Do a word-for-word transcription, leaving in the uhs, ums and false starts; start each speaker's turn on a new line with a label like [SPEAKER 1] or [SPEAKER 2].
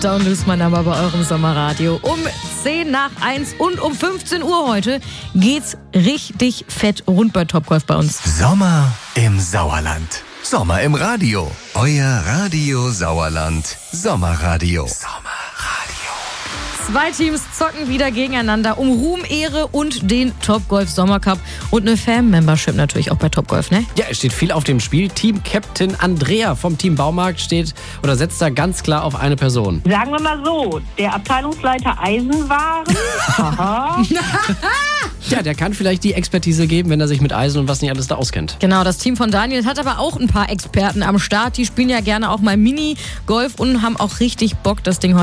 [SPEAKER 1] Down ist mein Name bei eurem Sommerradio. Um zehn nach eins und um fünfzehn Uhr heute geht's richtig fett rund bei Topgolf bei uns.
[SPEAKER 2] Sommer im Sauerland. Sommer im Radio. Euer Radio Sauerland. Sommerradio. Sommerradio.
[SPEAKER 1] Zwei Teams zocken wieder gegeneinander um Ruhm, Ehre und den Topgolf Sommercup und eine Fan-Membership natürlich auch bei Topgolf, ne?
[SPEAKER 3] Ja, es steht viel auf dem Spiel. Team-Captain Andrea vom Team Baumarkt steht oder setzt da ganz klar auf eine Person.
[SPEAKER 4] Sagen wir mal so, der Abteilungsleiter Eisenwaren. Aha.
[SPEAKER 3] Ja, der kann vielleicht die Expertise geben, wenn er sich mit Eisen und was nicht alles da auskennt.
[SPEAKER 1] Genau, das Team von Daniel hat aber auch ein paar Experten am Start. Die spielen ja gerne auch mal Mini-Golf und haben auch richtig Bock, das Ding heute